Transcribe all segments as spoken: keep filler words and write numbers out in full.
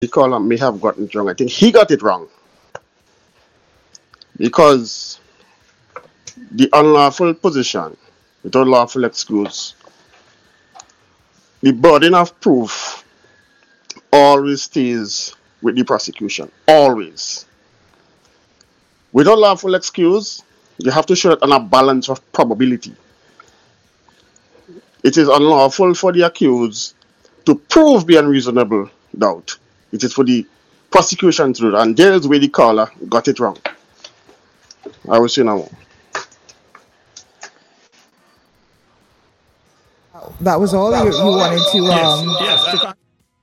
The caller may have gotten it wrong. I think he got it wrong because the unlawful position without lawful excuse, the burden of proof always stays with the prosecution. Always. Without lawful excuse, you have to show it on a balance of probability. It is unlawful for the accused to prove beyond reasonable doubt. It is for the prosecution to do that. And there is where the caller got it wrong. I will see now. That was all you, you wanted to. Um, yes, yes.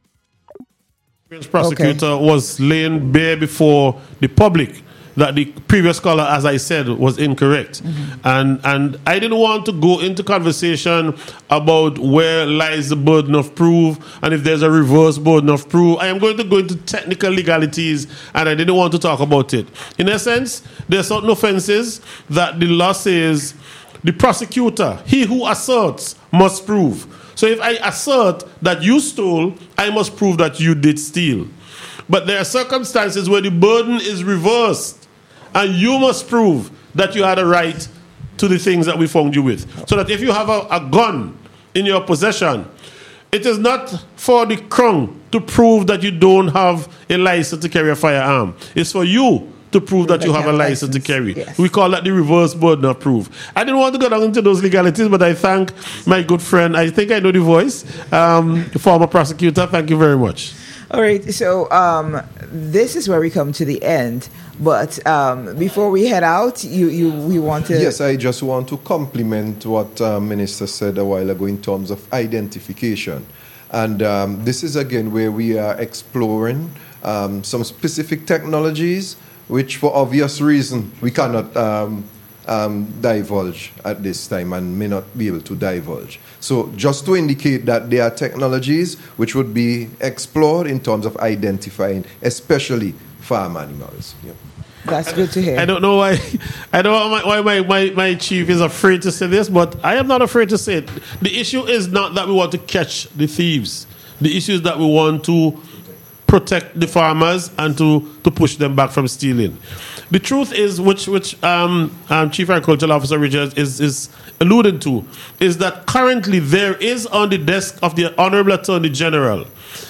The prosecutor okay. was laying bare before the public that the previous caller, as I said, was incorrect. Mm-hmm. And and I didn't want to go into conversation about where lies the burden of proof and if there's a reverse burden of proof. I am going to go into technical legalities and I didn't want to talk about it. In essence, there are certain offenses that the law says the prosecutor, he who asserts, must prove. So if I assert that you stole, I must prove that you did steal. But there are circumstances where the burden is reversed and you must prove that you had a right to the things that we found you with. So that if you have a, a gun in your possession, it is not for the crown to prove that you don't have a license to carry a firearm. It's for you to prove that you have a license, license to carry. Yes. We call that the reverse burden of proof. I didn't want to go down into those legalities, but I thank my good friend, I think I know the voice, um, the former prosecutor. Thank you very much. All right, so um, this is where we come to the end. But um, before we head out, you, you we want to... Yes, I just want to compliment what uh, Minister said a while ago in terms of identification. And um, this is, again, where we are exploring um, some specific technologies which, for obvious reason, we cannot um, um, divulge at this time and may not be able to divulge. So just to indicate that there are technologies which would be explored in terms of identifying, especially farm animals. Yeah. That's good to hear. I don't know why I don't know why my, my, my chief is afraid to say this, but I am not afraid to say it. The issue is not that we want to catch the thieves. The issue is that we want to protect the farmers and to, to push them back from stealing. The truth is, which which um, um, Chief Agricultural Officer Richards is, is alluding to, is that currently there is on the desk of the Honorable Attorney General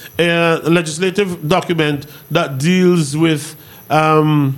a legislative document that deals with um,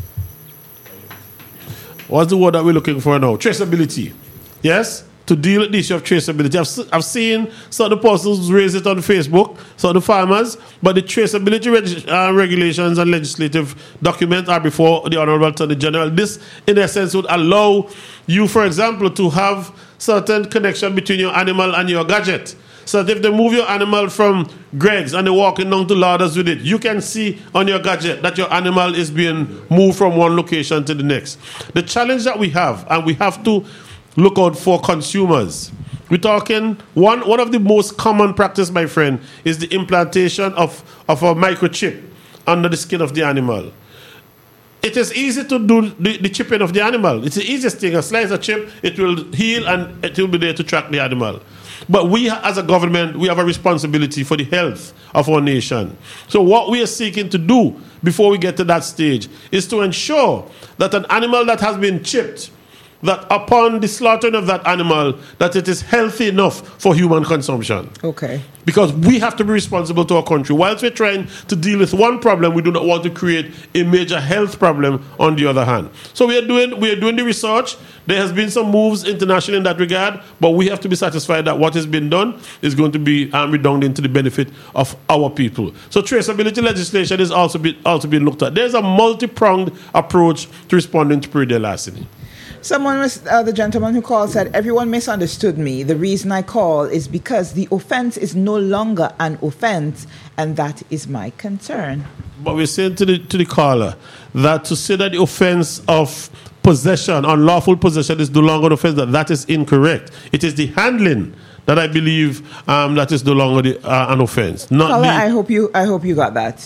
what's the word that we're looking for now? Traceability. Yes? To deal with the issue of traceability. I've, I've seen some of the persons raise it on Facebook, some of the farmers, but the traceability reg- uh, regulations and legislative documents are before the Honorable Attorney General. This, in a sense, would allow you, for example, to have certain connection between your animal and your gadget. So that if they move your animal from Greg's and they're walking down to Larders with it, you can see on your gadget that your animal is being moved from one location to the next. The challenge that we have, and we have to look out for consumers. We're talking, one one of the most common practice, my friend, is the implantation of, of a microchip under the skin of the animal. It is easy to do the, the chipping of the animal. It's the easiest thing. A slice of chip, it will heal and it will be there to track the animal. But we, as a government, we have a responsibility for the health of our nation. So what we are seeking to do before we get to that stage is to ensure that an animal that has been chipped, that upon the slaughtering of that animal, that it is healthy enough for human consumption. Okay. Because we have to be responsible to our country. Whilst we're trying to deal with one problem, we do not want to create a major health problem on the other hand. So we are doing we are doing the research. There has been some moves internationally in that regard, but we have to be satisfied that what has been done is going to be um, redundant to the benefit of our people. So traceability legislation is also be, also being looked at. There's a multi-pronged approach to responding to prairie larceny. Someone was, uh, the gentleman who called said, everyone misunderstood me. The reason I call is because the offense is no longer an offense, and that is my concern. But we're saying to the, to the caller that to say that the offense of possession, unlawful possession, is no longer an offense, that that is incorrect. It is the handling that I believe um, that is no longer the, uh, an offense. Not caller, the, I hope you, I hope you got that.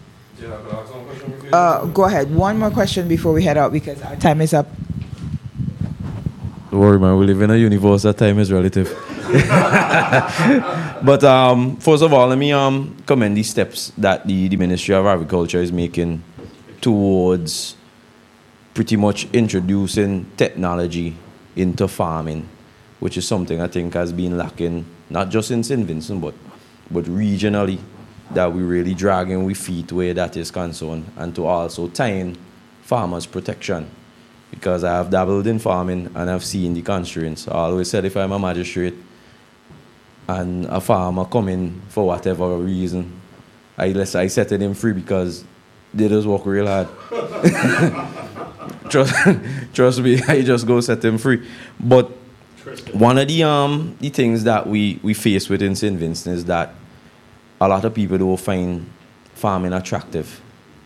Uh, go ahead. One more question before we head out because our time is up. Don't worry, man. We live in a universe that time is relative. But um, first of all, let me um, commend the steps that the, the Ministry of Agriculture is making towards pretty much introducing technology into farming, which is something I think has been lacking, not just in Saint Vincent, but, but regionally, that we really dragging with feet where that is concerned, and to also tie in farmers' protection. Because I have dabbled in farming and I've seen the constraints. I always said if I'm a magistrate and a farmer come in for whatever reason, I, I set them free because they just work real hard. trust, trust me, I just go set them free. But one of the um the things that we, we face within Saint Vincent is that a lot of people don't find farming attractive.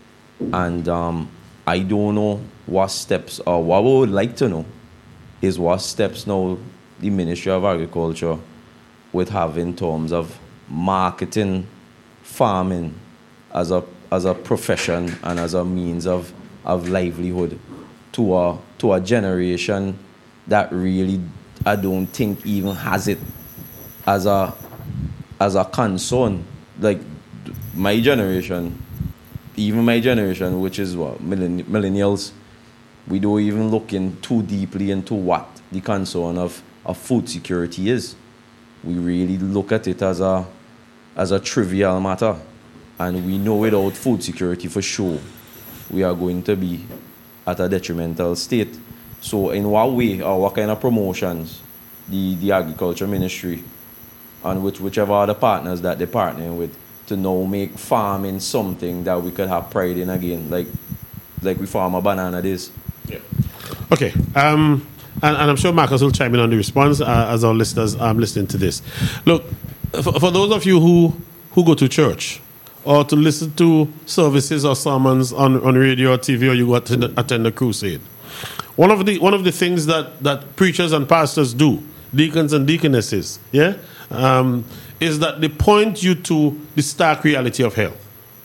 And um, I don't know what steps, or what we would like to know is what steps now the Ministry of Agriculture would have in terms of marketing farming as a as a profession and as a means of, of livelihood to a to a generation that really I don't think even has it as a as a concern. Like my generation, even my generation, which is what millenn- millennials, we don't even look in too deeply into what the concern of, of food security is. We really look at it as a as a trivial matter, and we know without food security for sure, we are going to be at a detrimental state. So, in what way or what kind of promotions the, the agriculture ministry and with whichever other partners that they're partnering with to now make farming something that we could have pride in again, like like we farm a banana days. Yeah. Okay. Um, and, and I'm sure Marcus will chime in on the response uh, as our listeners are um, listening to this. Look, for, for those of you who, who go to church or to listen to services or sermons on, on radio or T V, or you go to attend a crusade, one of the one of the things that, that preachers and pastors do, deacons and deaconesses, yeah, um, is that they point you to the stark reality of hell.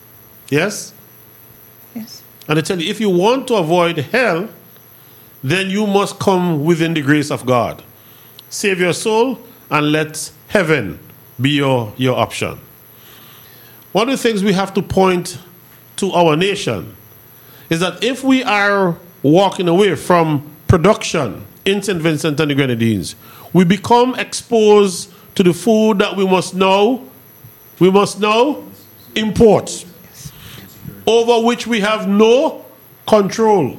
Yes? Yes. And they tell you, if you want to avoid hell, then you must come within the grace of God. Save your soul and let heaven be your, your option. One of the things we have to point to our nation is that if we are walking away from production in Saint Vincent and the Grenadines, we become exposed to the food that we must now, we must now import, over which we have no control.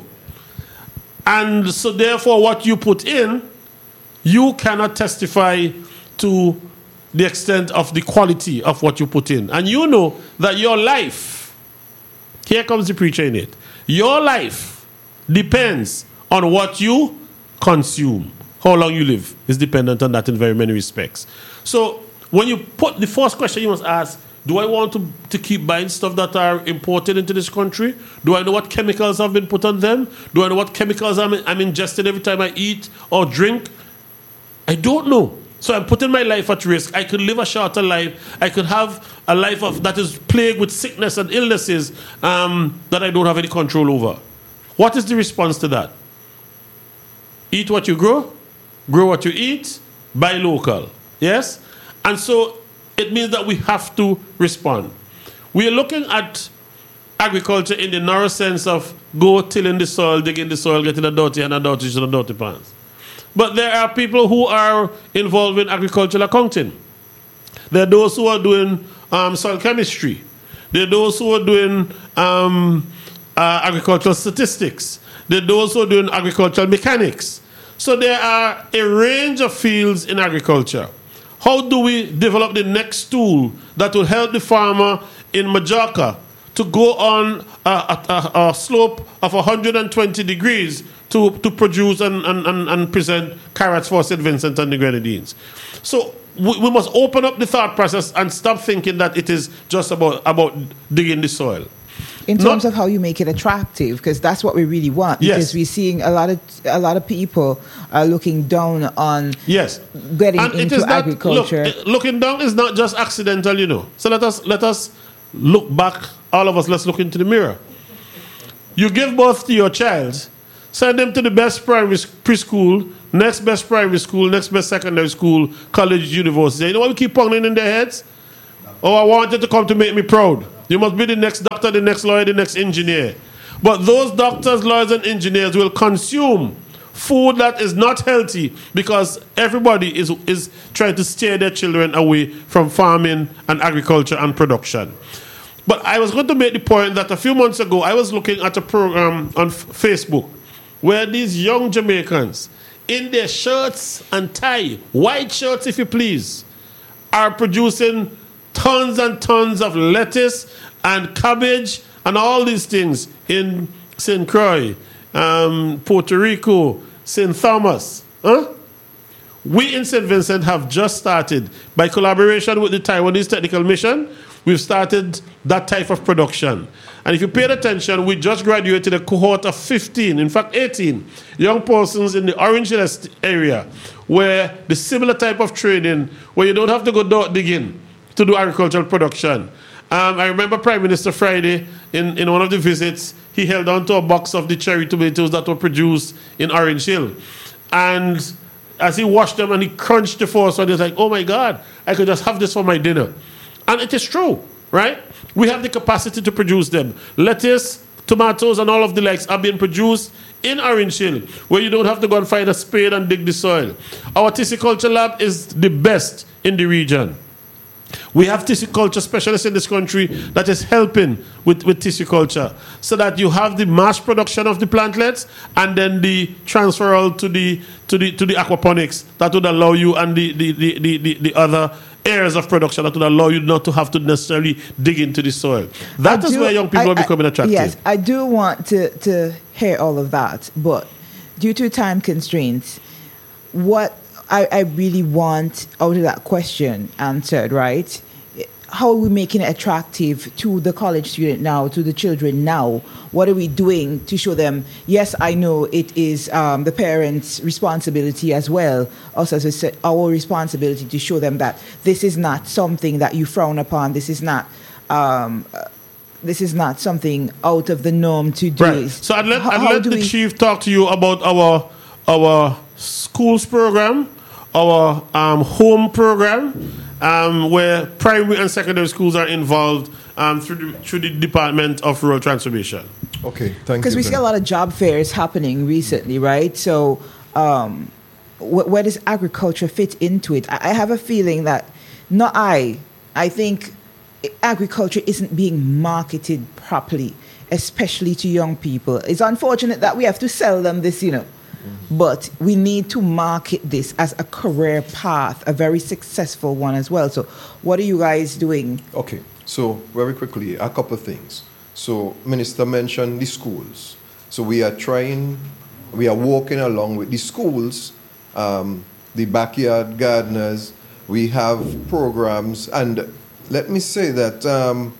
And so therefore what you put in, you cannot testify to the extent of the quality of what you put in. And you know that your life, here comes the preacher in it, your life depends on what you consume. How long you live is dependent on that in very many respects. So when you put the first question you must ask, do I want to, to keep buying stuff that are imported into this country? Do I know what chemicals have been put on them? Do I know what chemicals I'm, I'm ingesting every time I eat or drink? I don't know. So I'm putting my life at risk. I could live a shorter life. I could have a life of that is plagued with sickness and illnesses um, that I don't have any control over. What is the response to that? Eat what you grow, grow what you eat, buy local. Yes? And so it means that we have to respond. We are looking at agriculture in the narrow sense of go tilling the soil, digging the soil, getting a dirty and a dirty to the dirty pants. But there are people who are involved in agricultural accounting. There are those who are doing um, soil chemistry. There are those who are doing um, uh, agricultural statistics. There are those who are doing agricultural mechanics. So there are a range of fields in agriculture. How do we develop the next tool that will help the farmer in Majorca to go on a, a, a slope of one hundred twenty degrees to, to produce and, and, and, and present carrots for Saint Vincent and the Grenadines? So we, we must open up the thought process and stop thinking that it is just about, about digging the soil. In terms Not, of how you make it attractive, because that's what we really want. Because yes. we're seeing a lot of a lot of people are looking down on yes. getting and into it is not, agriculture. Look, looking down is not just accidental, you know. So let us let us look back. All of us, let's look into the mirror. You give birth to your child, Send them to the best primary preschool, next best primary school, next best secondary school, college, university. You know what we keep pounding in their heads? Oh, I want you to come to make me proud. You must be the next doctor, the next lawyer, the next engineer. But those doctors, lawyers, and engineers will consume food that is not healthy because everybody is, is trying to steer their children away from farming and agriculture and production. But I was going to make the point that a few months ago, I was looking at a program on F- Facebook where these young Jamaicans, in their shirts and tie, white shirts if you please, are producing tons and tons of lettuce and cabbage and all these things in Saint Croix, um, Puerto Rico, Saint Thomas. Huh? We in Saint Vincent have just started, by collaboration with the Taiwanese Technical Mission, we've started that type of production. And if you paid attention, we just graduated a cohort of fifteen, in fact eighteen, young persons in the Orange Hill area where the similar type of training, where you don't have to go dirt digging to do agricultural production. Um, I remember Prime Minister Friday, in, in one of the visits, he held on to a box of the cherry tomatoes that were produced in Orange Hill. And as he washed them and he crunched the first one, he was like, oh my God, I could just have this for my dinner. And it is true, right? We have the capacity to produce them. Lettuce, tomatoes, and all of the likes are being produced in Orange Hill, where you don't have to go and find a spade and dig the soil. Our tissueculture lab is the best in the region. We have tissueculture specialists in this country that is helping with, with tissueculture, so that you have the mass production of the plantlets and then the transferal to the to the to the aquaponics that would allow you, and the the, the, the, the, the other areas of production that would allow you not to have to necessarily dig into the soil. That I is do, where young people I, are becoming attractive. Yes, I do want to, to hear all of that, but due to time constraints, what I, I really want out of that question answered, right? How are we making it attractive to the college student now, to the children now? What are we doing to show them, yes, I know it is um, the parents' responsibility as well, us as I said, our responsibility to show them that this is not something that you frown upon, this is not um, uh, this is not something out of the norm to do. Right. So I'd let, I'd let the we... chief talk to you about our our schools program, our um, home program, um, where primary and secondary schools are involved um, through, the, through the Department of Rural Transformation. Okay, thank you. Because we see a lot of job fairs happening recently, right? So um, wh- where does agriculture fit into it? I-, I have a feeling that, not I, I think agriculture isn't being marketed properly, especially to young people. It's unfortunate that we have to sell them this, you know, but we need to market this as a career path, a very successful one as well. So what are you guys doing? Okay, so very quickly, a couple of things. So Minister mentioned the schools. So we are trying, we are walking along with the schools, um, the backyard gardeners. We have programs, and let me say that um,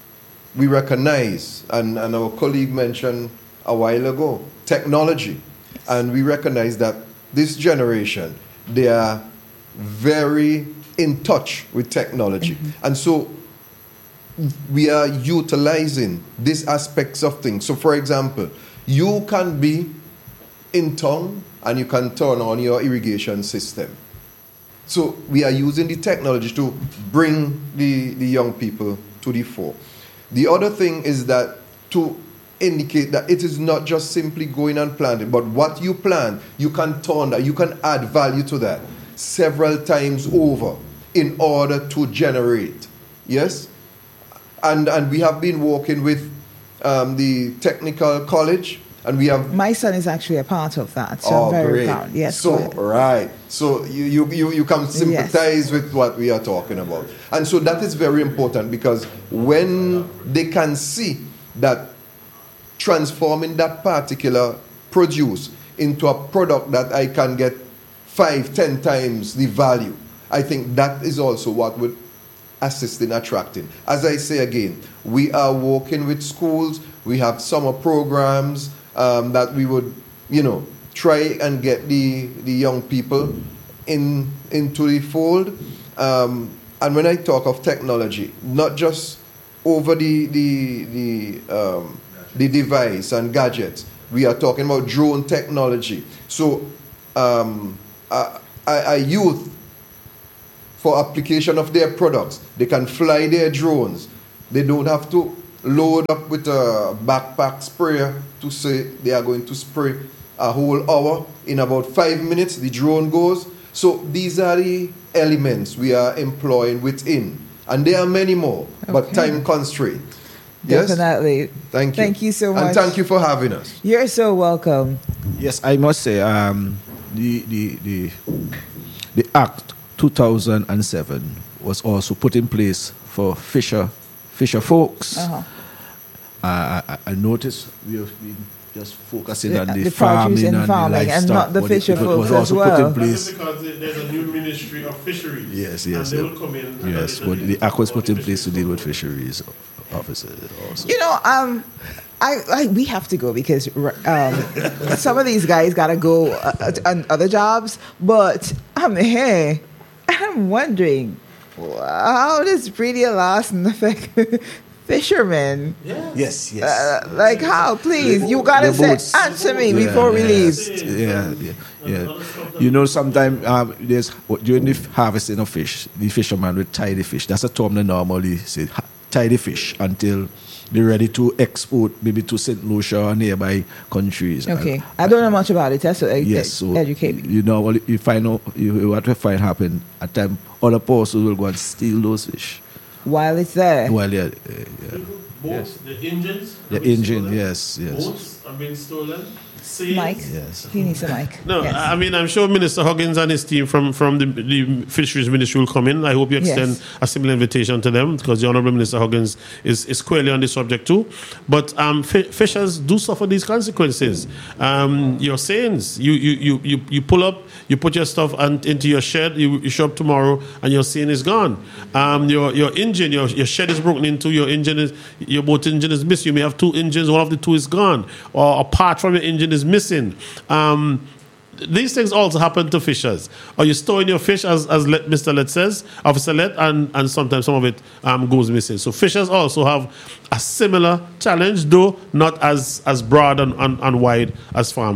we recognize, and, and our colleague mentioned a while ago, technology. And we recognize that this generation, they are very in touch with technology. Mm-hmm. And so we are utilizing these aspects of things. So for example, you can be in town and you can turn on your irrigation system. So we are using the technology to bring the, the young people to the fore. The other thing is that to indicate that it is not just simply going and planting, but what you plant, you can turn that, you can add value to that several times over in order to generate. Yes? And and we have been working with um, the technical college, and we have... My son is actually a part of that, so oh, I'm very great. proud. Yes, so, right. So you, you, you, you can sympathize yes. with what we are talking about. And so that is very important, because when they can see that transforming that particular produce into a product that I can get five, ten times the value, I think that is also what would assist in attracting. As I say again, we are working with schools. We have summer programs um, that we would, you know, try and get the, the young people in into the fold. Um, and when I talk of technology, not just over the the the um, the device and gadgets, We are talking about drone technology. So, um, a, a, a youth, for application of their products, they can fly their drones. They don't have to load up with a backpack sprayer to say they are going to spray a whole hour. In about five minutes, the drone goes. So these are the elements we are employing within. And there are many more, okay. but time constraint. Definitely. Yes? Thank you. Thank you so much. And thank you for having us. You're so welcome. Yes, I must say, um, the, the, the, the Act two thousand seven was also put in place for fisher, fisher folks. Uh-huh. Uh, I, I noticed we have been just focusing The- on the, the farming produce and and farming the and livestock, not the but it- fisher it was folks also as put well. in place. That's because there's a new ministry of fisheries. Yes, and yes, they yeah. will come in. and Yes, that but is- the act was put in the place to fisheries deal with also. fisheries officers also. You know, um, I, I we have to go because um, some of these guys gotta go uh, on other jobs. But I'm here. I'm wondering how does Breedie Lawson affect fishermen? Yes, yes. Uh, like how? Please, you gotta The say, boats. answer me Yeah, before we yeah. leave. Yeah, yeah, yeah. You know, sometimes um, there's during the harvesting of fish, the fisherman will tie the fish. That's a term they normally say, ha- tie the fish until they're ready to export, maybe to Saint Lucia or nearby countries. Okay, And- I don't know much about it. That's what I, Yes, so educate me. you know what you find out. You, what we find happen at time, other persons will go and steal those fish. While it's there. Well, yeah, uh, yeah. Boats, the engines. The have been engine, stolen. yes, yes. Boats have been stolen. Sails. Mike, Yes. he needs a mic. No, Yes. I mean, I'm sure Minister Huggins and his team from, from the, the Fisheries Ministry will come in. I hope you extend Yes. a similar invitation to them because the Honourable Minister Huggins is, is squarely on this subject too. But um, fi- fishers do suffer these consequences. Um, your sayings, you, you, you, you, you pull up, you put your stuff and, into your shed, you, you show up tomorrow and your seine is gone. Um, your, your engine, your, your shed is broken into, your engine is, your boat engine is missing. You may have two engines, one of the two is gone, or a part from your engine is missing. Um, these things also happen to fishers. Or you store in your fish, as, as Let, Mister Let says, Officer Let, and, and sometimes some of it um, goes missing. So fishers also have a similar challenge, though not as, as broad and, and, and wide as farmers.